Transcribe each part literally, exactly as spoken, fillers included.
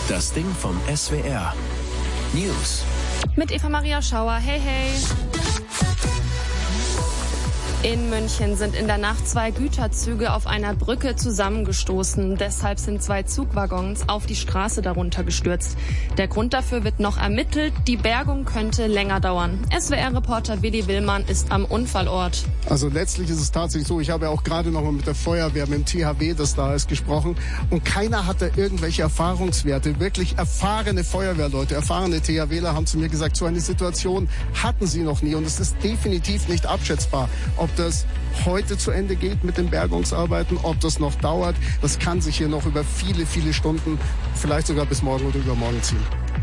Das Ding vom S W R. News. Mit Eva Maria Schauer. Hey, hey. In München sind in der Nacht zwei Güterzüge auf einer Brücke zusammengestoßen. Deshalb sind zwei Zugwaggons auf die Straße darunter gestürzt. Der Grund dafür wird noch ermittelt. Die Bergung könnte länger dauern. S W R-Reporter Willi Willmann ist am Unfallort. Also letztlich ist es tatsächlich so, ich habe ja auch gerade noch mal mit der Feuerwehr, mit dem T H W, das da ist, gesprochen. Und keiner hatte irgendwelche Erfahrungswerte. Wirklich erfahrene Feuerwehrleute, erfahrene THWler haben zu mir gesagt, so eine Situation hatten sie noch nie. Und es ist definitiv nicht abschätzbar, ob das heute zu Ende geht mit den Bergungsarbeiten, ob das noch dauert. Das kann sich hier noch über viele, viele Stunden, vielleicht sogar bis morgen oder übermorgen ziehen.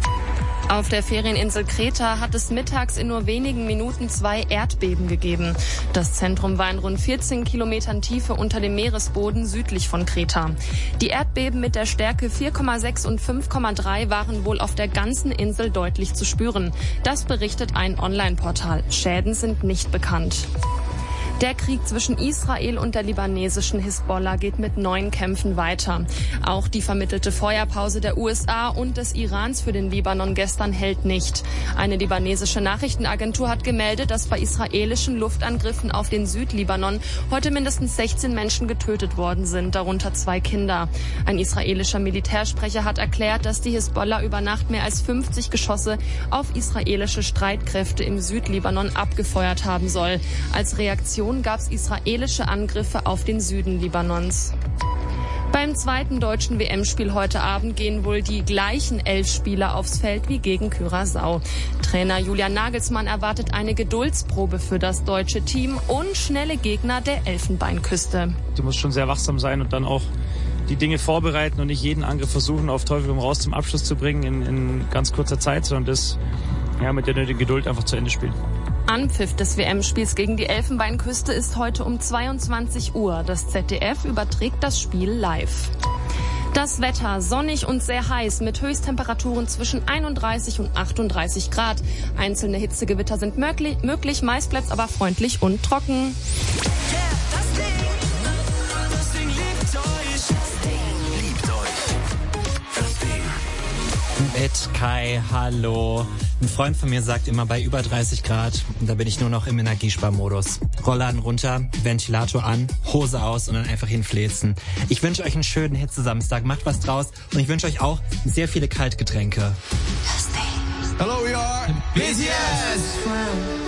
Auf der Ferieninsel Kreta hat es mittags in nur wenigen Minuten zwei Erdbeben gegeben. Das Zentrum war in rund vierzehn Kilometern Tiefe unter dem Meeresboden südlich von Kreta. Die Erdbeben mit der Stärke vier Komma sechs und fünf Komma drei waren wohl auf der ganzen Insel deutlich zu spüren. Das berichtet ein Online-Portal. Schäden sind nicht bekannt. Der Krieg zwischen Israel und der libanesischen Hisbollah geht mit neuen Kämpfen weiter. Auch die vermittelte Feuerpause der U S A und des Irans für den Libanon gestern hält nicht. Eine libanesische Nachrichtenagentur hat gemeldet, dass bei israelischen Luftangriffen auf den Südlibanon heute mindestens sechzehn Menschen getötet worden sind, darunter zwei Kinder. Ein israelischer Militärsprecher hat erklärt, dass die Hisbollah über Nacht mehr als fünfzig Geschosse auf israelische Streitkräfte im Südlibanon abgefeuert haben soll. Als Reaktion gab es israelische Angriffe auf den Süden Libanons. Beim zweiten deutschen W M-Spiel heute Abend gehen wohl die gleichen elf Spieler aufs Feld wie gegen Curaçao. Trainer Julian Nagelsmann erwartet eine Geduldsprobe für das deutsche Team und schnelle Gegner der Elfenbeinküste. Du musst schon sehr wachsam sein und dann auch die Dinge vorbereiten und nicht jeden Angriff versuchen, auf Teufel komm raus zum Abschluss zu bringen in, in ganz kurzer Zeit, sondern das ja, mit der nötigen Geduld einfach zu Ende spielen. Anpfiff des W M-Spiels gegen die Elfenbeinküste ist heute um zweiundzwanzig Uhr. Das Z D F überträgt das Spiel live. Das Wetter sonnig und sehr heiß mit Höchsttemperaturen zwischen einunddreißig und achtunddreißig Grad. Einzelne Hitzegewitter sind möglich, möglich meist bleibt es aber freundlich und trocken. Mit Kai, hallo. Ein Freund von mir sagt immer bei über dreißig Grad, und da bin ich nur noch im Energiesparmodus. Rollladen runter, Ventilator an, Hose aus und dann einfach hinfläzen. Ich wünsche euch einen schönen Hitze-Samstag, macht was draus und ich wünsche euch auch sehr viele Kaltgetränke. Hello, we are B T S!